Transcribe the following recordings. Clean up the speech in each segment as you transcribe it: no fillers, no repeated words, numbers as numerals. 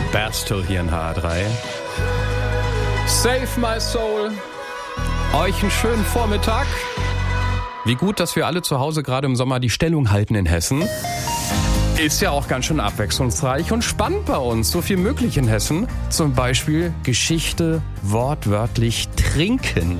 Bastille hier in HR3. Save my soul. Euch einen schönen Vormittag. Wie gut, dass wir alle zu Hause gerade im Sommer die Stellung halten in Hessen. Ist ja auch ganz schön abwechslungsreich und spannend bei uns. So viel möglich in Hessen. Zum Beispiel Geschichte wortwörtlich trinken.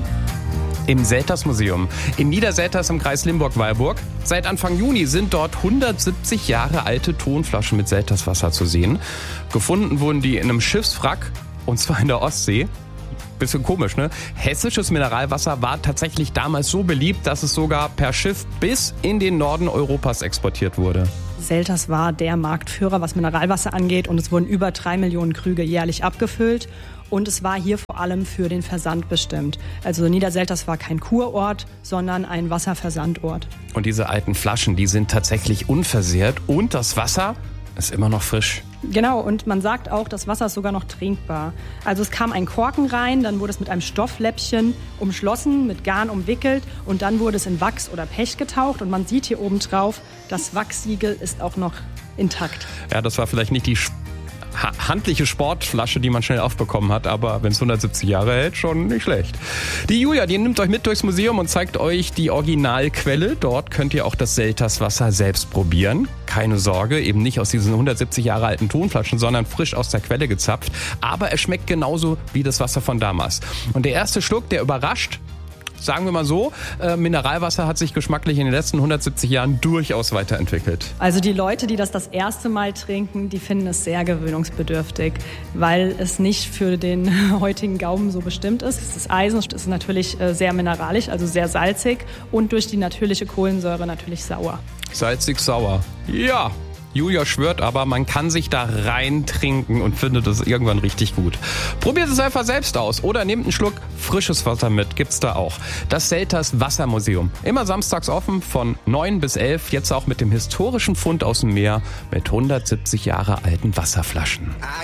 Im Selters-Museum in Niederselters im Kreis Limburg-Weilburg. Seit Anfang Juni sind dort 170 Jahre alte Tonflaschen mit Selterswasser zu sehen. Gefunden wurden die in einem Schiffswrack, und zwar in der Ostsee. Bisschen komisch, ne? Hessisches Mineralwasser war tatsächlich damals so beliebt, dass es sogar per Schiff bis in den Norden Europas exportiert wurde. Selters war der Marktführer, was Mineralwasser angeht, und es wurden über 3 Millionen Krüge jährlich abgefüllt. Und es war hier vor allem für den Versand bestimmt. Also Niederselters war kein Kurort, sondern ein Wasserversandort. Und diese alten Flaschen, die sind tatsächlich unversehrt und das Wasser ist immer noch frisch. Genau, und man sagt auch, das Wasser ist sogar noch trinkbar. Also es kam ein Korken rein, dann wurde es mit einem Stoffläppchen umschlossen, mit Garn umwickelt und dann wurde es in Wachs oder Pech getaucht und man sieht hier oben drauf, das Wachssiegel ist auch noch intakt. Ja, das war vielleicht nicht die handliche Sportflasche, die man schnell aufbekommen hat, aber wenn es 170 Jahre hält, schon nicht schlecht. Die Julia, die nimmt euch mit durchs Museum und zeigt euch die Originalquelle. Dort könnt ihr auch das Selterswasser selbst probieren. Keine Sorge, eben nicht aus diesen 170 Jahre alten Tonflaschen, sondern frisch aus der Quelle gezapft. Aber es schmeckt genauso wie das Wasser von damals. Und der erste Schluck, der überrascht. Sagen wir mal so, Mineralwasser hat sich geschmacklich in den letzten 170 Jahren durchaus weiterentwickelt. Also die Leute, die das erste Mal trinken, die finden es sehr gewöhnungsbedürftig, weil es nicht für den heutigen Gaumen so bestimmt ist. Das Eisen ist natürlich sehr mineralisch, also sehr salzig und durch die natürliche Kohlensäure natürlich sauer. Salzig, sauer. Ja. Julia schwört aber, man kann sich da rein trinken und findet es irgendwann richtig gut. Probiert es einfach selbst aus oder nehmt einen Schluck frisches Wasser mit, gibt's da auch. Das Selters Wassermuseum. Immer samstags offen von 9 bis 11, jetzt auch mit dem historischen Fund aus dem Meer mit 170 Jahre alten Wasserflaschen.